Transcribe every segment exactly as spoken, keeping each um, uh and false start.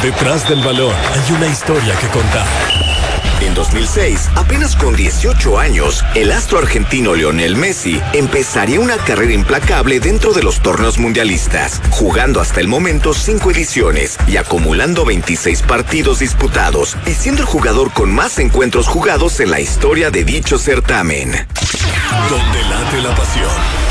Detrás del balón hay una historia que contar. En dos mil seis, apenas con dieciocho años, el astro argentino Lionel Messi empezaría una carrera implacable dentro de los torneos mundialistas, jugando hasta el momento cinco ediciones y acumulando veintiséis partidos disputados, y siendo el jugador con más encuentros jugados en la historia de dicho certamen. Donde late la pasión.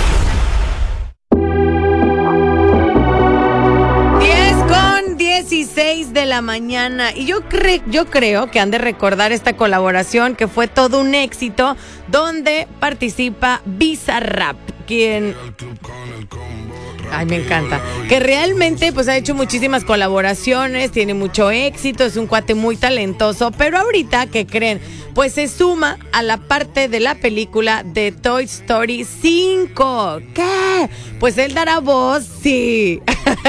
dieciséis de la mañana y yo, cre- yo creo que han de recordar esta colaboración que fue todo un éxito, donde participa Bizarrap, quien... Ay, me encanta. Que realmente pues ha hecho muchísimas colaboraciones, tiene mucho éxito, es un cuate muy talentoso, pero ahorita, ¿qué creen? Pues se suma a la parte de la película de Toy Story cinco. ¿Qué? Pues él dará voz, sí.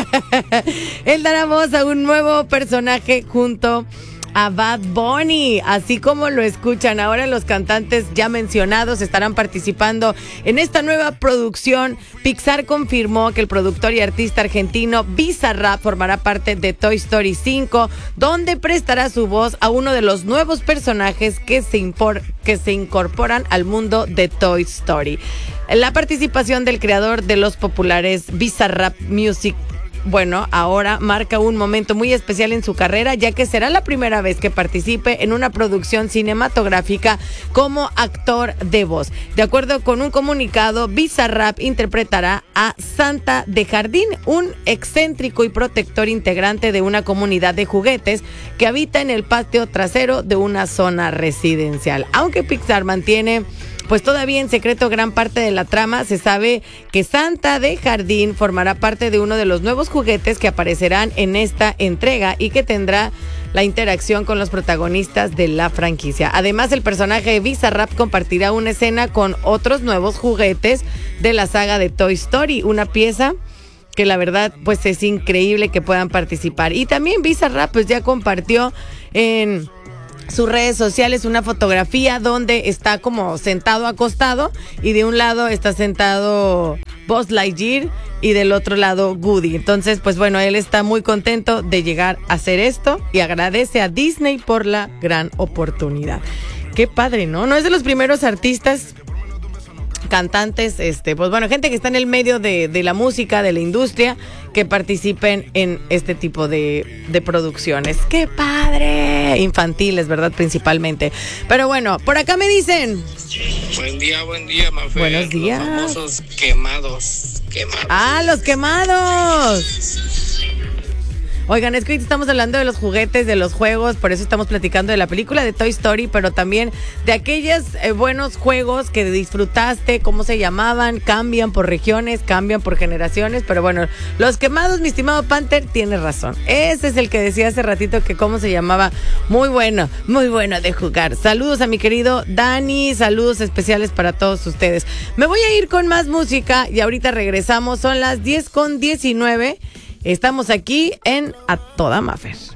Él dará voz a un nuevo personaje junto a Bad Bunny, así como lo escuchan. Ahora los cantantes ya mencionados estarán participando en esta nueva producción. Pixar confirmó que el productor y artista argentino Bizarrap formará parte de Toy Story cinco, donde prestará su voz a uno de los nuevos personajes que se, impor- que se incorporan al mundo de Toy Story. La participación del creador de los populares Bizarrap Music, bueno, ahora marca un momento muy especial en su carrera, ya que será la primera vez que participe en una producción cinematográfica como actor de voz. De acuerdo con un comunicado, Bizarrap interpretará a Santa de Jardín, un excéntrico y protector integrante de una comunidad de juguetes que habita en el patio trasero de una zona residencial. Aunque Pixar mantiene pues todavía en secreto gran parte de la trama, se sabe que Santa de Jardín formará parte de uno de los nuevos juguetes que aparecerán en esta entrega y que tendrá la interacción con los protagonistas de la franquicia. Además, el personaje de Bizarrap compartirá una escena con otros nuevos juguetes de la saga de Toy Story, una pieza que la verdad pues es increíble que puedan participar. Y también Bizarrap pues ya compartió en sus redes sociales una fotografía donde está como sentado acostado y de un lado está sentado Buzz Lightyear y del otro lado Woody. Entonces pues bueno, él está muy contento de llegar a hacer esto y agradece a Disney por la gran oportunidad. Qué padre, ¿no? No es de los primeros artistas, cantantes, este, pues bueno, gente que está en el medio de, de la música, de la industria, que participen en este tipo de, de producciones. ¡Qué padre! Infantiles, ¿verdad? Principalmente. Pero bueno, por acá me dicen... Buen día, buen día, Mafer. Buenos días. Los famosos quemados. Quemados. ¡Ah, los quemados! Oigan, es que ahorita estamos hablando de los juguetes, de los juegos, por eso estamos platicando de la película de Toy Story, pero también de aquellos eh, buenos juegos que disfrutaste, cómo se llamaban, cambian por regiones, cambian por generaciones, pero bueno, los quemados, mi estimado Panther, tienes razón. Ese es el que decía hace ratito que cómo se llamaba, muy bueno, muy bueno de jugar. Saludos a mi querido Dani, saludos especiales para todos ustedes. Me voy a ir con más música y ahorita regresamos, son las diez con diecinueve. Estamos aquí en A Toda Mafer.